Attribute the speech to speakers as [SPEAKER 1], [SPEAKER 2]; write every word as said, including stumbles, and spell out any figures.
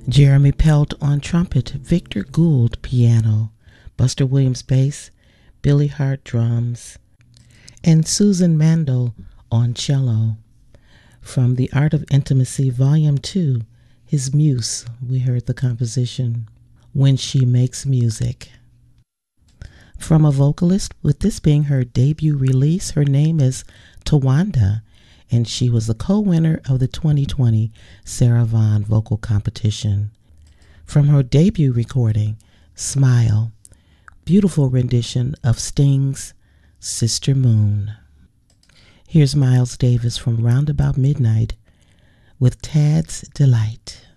[SPEAKER 1] Jeremy Pelt on trumpet, Victor Gould piano, Buster Williams bass, Billy Hart drums, and Susan Mandel on cello. From The Art of Intimacy, Volume two, his muse, we heard the composition, When She Makes Music. From a vocalist, with this being her debut release, her name is Tawanda, and she was the co-winner of the twenty twenty Sarah Vaughan Vocal Competition. From her debut recording, Smile, beautiful rendition of Sting's Sister Moon. Here's Miles Davis from Roundabout Midnight with Tad's Delight.